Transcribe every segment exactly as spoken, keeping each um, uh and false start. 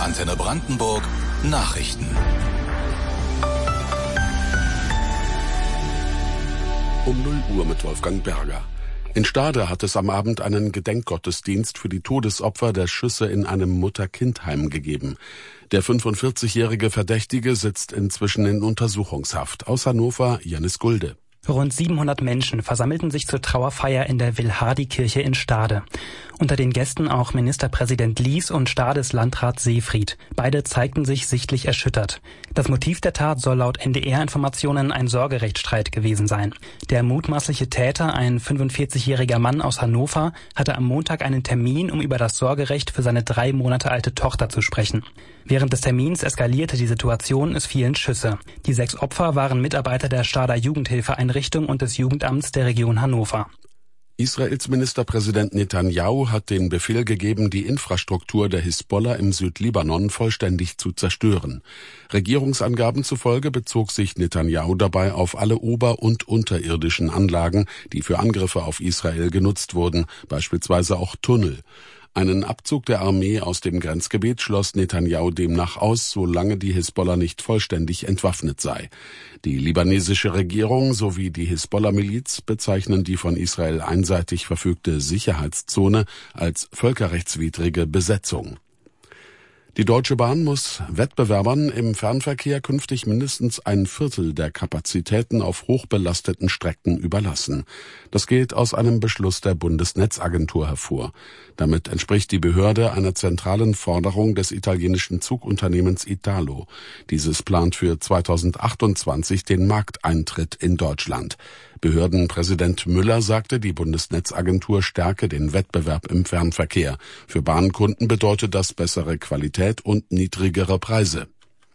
Antenne Brandenburg Nachrichten. Um null Uhr mit Wolfgang Berger. In Stade hat es am Abend einen Gedenkgottesdienst für die Todesopfer der Schüsse in einem Mutter-Kind-Heim gegeben. Der fünfundvierzigjährige Verdächtige sitzt inzwischen in Untersuchungshaft. Aus Hannover, Janis Gulde. Rund siebenhundert Menschen versammelten sich zur Trauerfeier in der Wilhardi-Kirche in Stade. Unter den Gästen auch Ministerpräsident Lies und Stades Landrat Seefried. Beide zeigten sich sichtlich erschüttert. Das Motiv der Tat soll laut N D R-Informationen ein Sorgerechtsstreit gewesen sein. Der mutmaßliche Täter, ein fünfundvierzigjähriger Mann aus Hannover, hatte am Montag einen Termin, um über das Sorgerecht für seine drei Monate alte Tochter zu sprechen. Während des Termins eskalierte die Situation, es fielen Schüsse. Die sechs Opfer waren Mitarbeiter der Stader Jugendhilfeeinrichtung und des Jugendamts der Region Hannover. Israels Ministerpräsident Netanyahu hat den Befehl gegeben, die Infrastruktur der Hisbollah im Südlibanon vollständig zu zerstören. Regierungsangaben zufolge bezog sich Netanyahu dabei auf alle ober- und unterirdischen Anlagen, die für Angriffe auf Israel genutzt wurden, beispielsweise auch Tunnel. Einen Abzug der Armee aus dem Grenzgebiet schloss Netanyahu demnach aus, solange die Hisbollah nicht vollständig entwaffnet sei. Die libanesische Regierung sowie die Hisbollah-Miliz bezeichnen die von Israel einseitig verfügte Sicherheitszone als völkerrechtswidrige Besetzung. Die Deutsche Bahn muss Wettbewerbern im Fernverkehr künftig mindestens ein Viertel der Kapazitäten auf hochbelasteten Strecken überlassen. Das geht aus einem Beschluss der Bundesnetzagentur hervor. Damit entspricht die Behörde einer zentralen Forderung des italienischen Zugunternehmens Italo. Dieses plant für zweitausendachtundzwanzig den Markteintritt in Deutschland. Behördenpräsident Müller sagte, die Bundesnetzagentur stärke den Wettbewerb im Fernverkehr. Für Bahnkunden bedeutet das bessere Qualität und niedrigere Preise.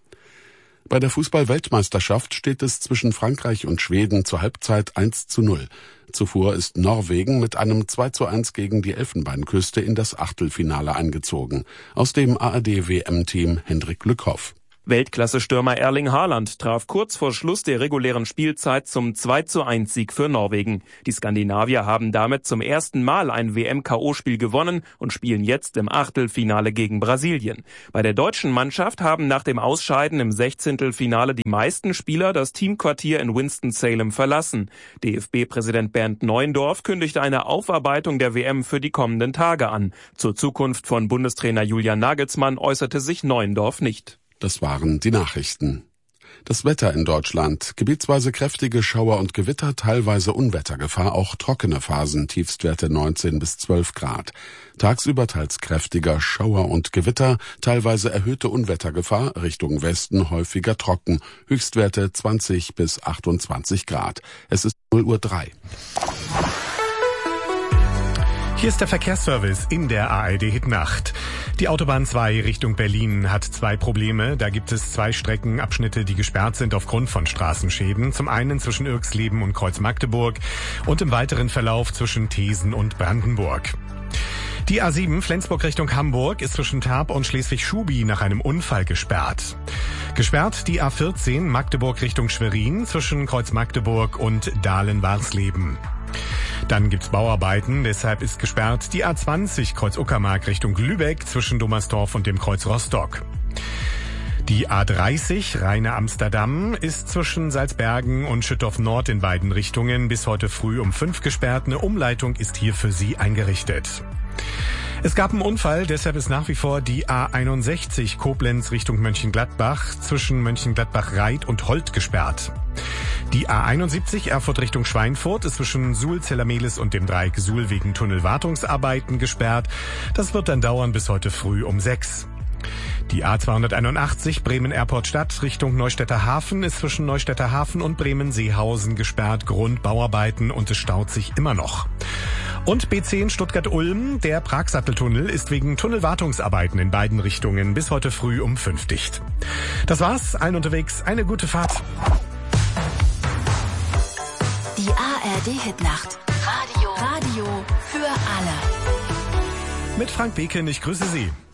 Bei der Fußball-Weltmeisterschaft steht es zwischen Frankreich und Schweden zur Halbzeit eins zu null. Zuvor ist Norwegen mit einem zwei zu eins gegen die Elfenbeinküste in das Achtelfinale eingezogen. Aus dem A R D-W M-Team Hendrik Lückhoff. Weltklasse-Stürmer Erling Haaland traf kurz vor Schluss der regulären Spielzeit zum zwei zu eins Sieg für Norwegen. Die Skandinavier haben damit zum ersten Mal ein W M-K O-Spiel gewonnen und spielen jetzt im Achtelfinale gegen Brasilien. Bei der deutschen Mannschaft haben nach dem Ausscheiden im Sechzehntelfinale die meisten Spieler das Teamquartier in Winston-Salem verlassen. D F B-Präsident Bernd Neuendorf kündigte eine Aufarbeitung der W M für die kommenden Tage an. Zur Zukunft von Bundestrainer Julian Nagelsmann äußerte sich Neuendorf nicht. Das waren die Nachrichten. Das Wetter in Deutschland. Gebietsweise kräftige Schauer und Gewitter, teilweise Unwettergefahr, auch trockene Phasen, Tiefstwerte neunzehn bis zwölf Grad. Tagsüber teils kräftiger Schauer und Gewitter, teilweise erhöhte Unwettergefahr, Richtung Westen häufiger trocken, Höchstwerte zwanzig bis achtundzwanzig Grad. Es ist null Uhr drei. Hier ist der Verkehrsservice in der A R D-Hit-Nacht. Die Autobahn zwei Richtung Berlin hat zwei Probleme. Da gibt es zwei Streckenabschnitte, die gesperrt sind aufgrund von Straßenschäden. Zum einen zwischen Irxleben und Kreuz Magdeburg und im weiteren Verlauf zwischen Thesen und Brandenburg. Die A sieben Flensburg Richtung Hamburg ist zwischen Tarp und Schleswig-Schubi nach einem Unfall gesperrt. Gesperrt die A vierzehn Magdeburg Richtung Schwerin zwischen Kreuz Magdeburg und Dahlen-Warsleben. Dann gibt's Bauarbeiten, deshalb ist gesperrt die A zwanzig Kreuz Uckermark Richtung Lübeck zwischen Dommersdorf und dem Kreuz Rostock. Die A dreißig Rheine-Amsterdam ist zwischen Salzbergen und Schüttorf Nord in beiden Richtungen bis heute früh um fünf gesperrt. Eine Umleitung ist hier für Sie eingerichtet. Es gab einen Unfall, deshalb ist nach wie vor die A einundsechzig Koblenz Richtung Mönchengladbach zwischen Mönchengladbach-Reit und Holt gesperrt. Die A einundsiebzig Erfurt Richtung Schweinfurt ist zwischen Suhl-Zellermehlis und dem Dreieck Suhl wegen Tunnelwartungsarbeiten gesperrt. Das wird dann dauern bis heute früh um sechs. Die A zweihunderteinundachtzig Bremen-Airport-Stadt Richtung Neustädter Hafen ist zwischen Neustädter Hafen und Bremen-Seehausen gesperrt, Grund Bauarbeiten, und es staut sich immer noch. Und B zehn Stuttgart-Ulm, der Pragsatteltunnel, ist wegen Tunnelwartungsarbeiten in beiden Richtungen bis heute früh um fünf dicht. Das war's, allen unterwegs eine gute Fahrt. Die A R D-Hit-Nacht. Radio. Radio für alle. Mit Frank Beken, ich grüße Sie.